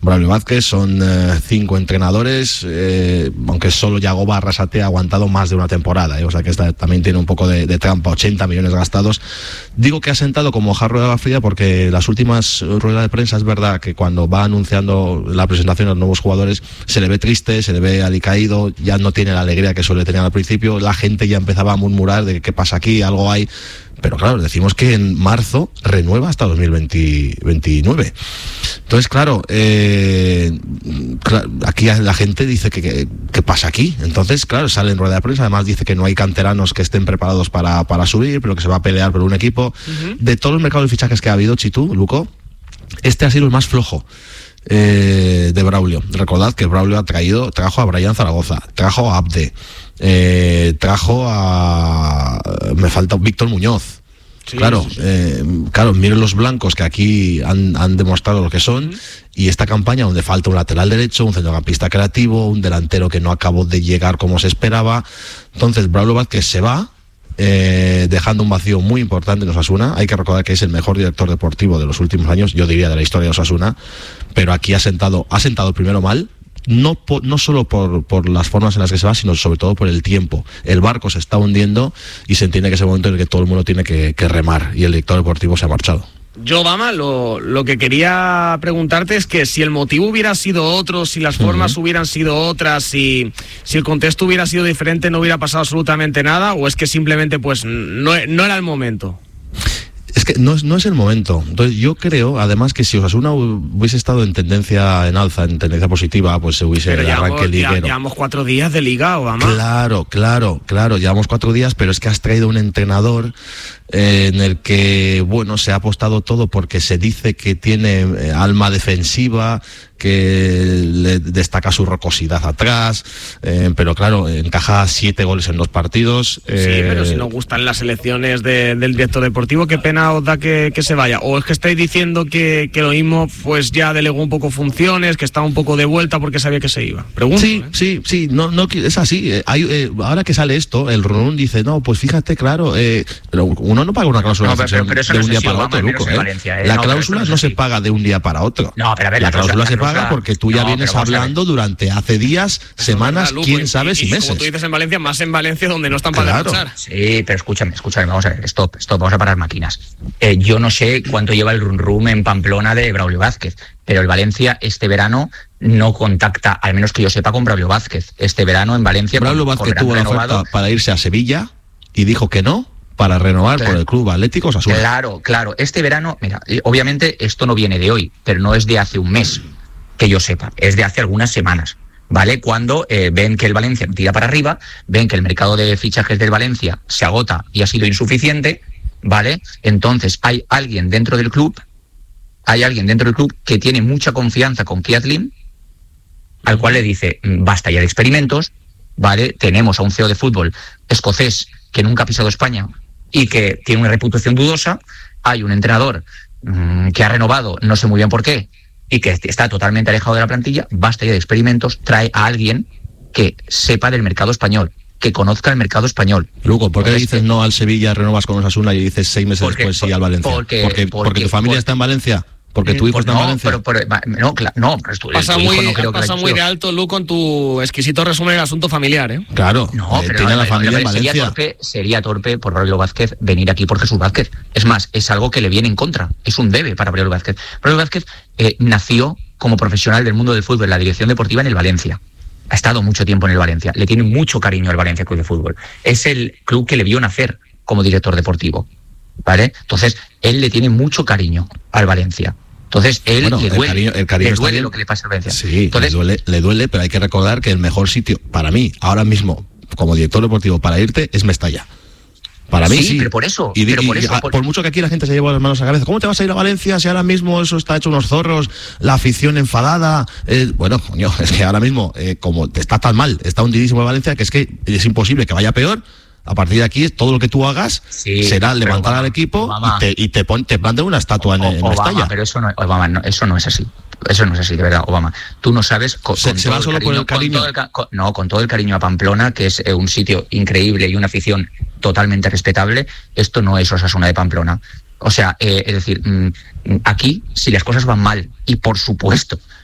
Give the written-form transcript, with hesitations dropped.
Braulio Vázquez, son 5 entrenadores, aunque solo Yagoba Arrasate ha aguantado más de una temporada, o sea que esta también tiene un poco de trampa, 80 millones gastados. Digo que ha sentado como jarro de agua fría porque las últimas ruedas de prensa es verdad que cuando va anunciando la presentación a los nuevos jugadores se le ve triste, se le ve alicaído, ya no tiene la alegría que suele tener al principio, la gente ya empezaba a murmurar de qué pasa aquí, algo hay. Pero claro, decimos que en marzo renueva hasta 2029. Entonces, claro, aquí la gente dice que pasa aquí. Entonces, claro, sale en rueda de prensa. Además dice que no hay canteranos que estén preparados para subir, pero que se va a pelear por un equipo. Uh-huh. De todos los mercados de fichajes que ha habido, Chitu, Luco, este ha sido el más flojo de Braulio. Recordad que Braulio trajo a Brian Zaragoza, trajo a Abde, trajo a... me falta Víctor Muñoz. Sí, claro, sí. Claro, miren los blancos que aquí han demostrado lo que son. Y esta campaña donde falta un lateral derecho, un centrocampista creativo, un delantero que no acabó de llegar como se esperaba. Entonces Braulio Vázquez se va, dejando un vacío muy importante en Osasuna. Hay que recordar que es el mejor director deportivo de los últimos años, yo diría de la historia de Osasuna, pero aquí ha sentado primero mal. No solo por las formas en las que se va, sino sobre todo por el tiempo. El barco se está hundiendo y se entiende que es el momento en el que todo el mundo tiene que remar, y el director deportivo se ha marchado. Yo, Obama, lo que quería preguntarte es que si el motivo hubiera sido otro, si las formas hubieran sido otras, si el contexto hubiera sido diferente, no hubiera pasado absolutamente nada, o es que simplemente pues no era el momento. Es que no es el momento. Entonces yo creo, además, que si Osasuna hubiese estado en tendencia en alza, en tendencia positiva, pues se hubiese el arranque liguero. Llevamos 4 días de liga, Obama. Claro, llevamos 4 días, pero es que has traído un entrenador en el que, bueno, se ha apostado todo porque se dice que tiene alma defensiva, que le destaca su rocosidad atrás, pero claro, encaja 7 goles en 2 partidos. Sí, pero si nos gustan las elecciones del director deportivo, qué pena os da que se vaya. O es que estáis diciendo que lo mismo pues ya delegó un poco funciones, que está un poco de vuelta porque sabía que se iba. Pregunto. Sí, no es así. Ahora que sale esto, el Runun dice, no, pues fíjate, claro, pero uno no paga una cláusula de un día para otro, Luco. La cláusula no se paga de un día para otro. No, pero a ver, la cláusula se paga porque tú ya vienes hablando durante hace días, semanas, verdad, quién sabe si meses. Como tú dices en Valencia, más en Valencia donde no están para escuchar. Sí, pero escúchame, vamos a ver, stop, vamos a parar máquinas. Yo no sé cuánto lleva el rum en Pamplona de Braulio Vázquez, pero el Valencia este verano no contacta, al menos que yo sepa, con Braulio Vázquez. Este verano en Valencia... Braulio Vázquez tuvo la oferta para irse a Sevilla y dijo que no, para renovar por el Club Atlético Osasuna. Claro, este verano, mira, obviamente esto no viene de hoy, pero no es de hace un mes, que yo sepa, es de hace algunas semanas, ¿vale? Cuando ven que el Valencia tira para arriba, ven que el mercado de fichajes del Valencia se agota y ha sido insuficiente, ¿vale? Entonces hay alguien dentro del club que tiene mucha confianza con Kiatlin, al cual le dice, basta ya de experimentos, ¿vale? Tenemos a un CEO de fútbol escocés que nunca ha pisado España y que tiene una reputación dudosa, hay un entrenador que ha renovado, no sé muy bien por qué, y que está totalmente alejado de la plantilla, basta ya de experimentos, trae a alguien que sepa del mercado español, que conozca el mercado español. Luego, ¿por qué dices no al Sevilla, renovas con Osasuna y dices 6 meses después sí al Valencia? Porque tu familia está en Valencia. Porque tu hijo está en Valencia. Pasa muy de alto, Lu, con tu exquisito resumen del asunto familiar, ¿eh? Claro, tiene la familia en Valencia. Sería torpe por Braulio Vázquez venir aquí por Jesús Vázquez. Es más, es algo que le viene en contra. Es un debe para Braulio Vázquez. Braulio Vázquez nació como profesional del mundo del fútbol en la dirección deportiva en el Valencia. Ha estado mucho tiempo en el Valencia. Le tiene mucho cariño al Valencia Club de Fútbol. Es el club que le vio nacer como director deportivo, ¿vale? Entonces, él le tiene mucho cariño al Valencia. Entonces, le duele lo que le pasa al Valencia. Sí, entonces, le duele, pero hay que recordar que el mejor sitio, para mí, ahora mismo, como director deportivo, para irte, es Mestalla. Para mí sí. Pero por eso. Por mucho que aquí la gente se lleva las manos a la cabeza. ¿Cómo te vas a ir a Valencia si ahora mismo eso está hecho unos zorros? La afición enfadada. Bueno, coño, es que ahora mismo, como está tan mal, está hundidísimo en Valencia, que es imposible que vaya peor. A partir de aquí, todo lo que tú hagas será levantar al equipo y te plantan una estatua en Mestalla. Pero eso no es así. Eso no es así, de verdad, Obama. Tú no sabes... ¿Se va solo por el cariño? Con todo el cariño a Pamplona, que es un sitio increíble y una afición totalmente respetable, esto no es Osasuna de Pamplona. O sea, es decir, aquí, si las cosas van mal, y por supuesto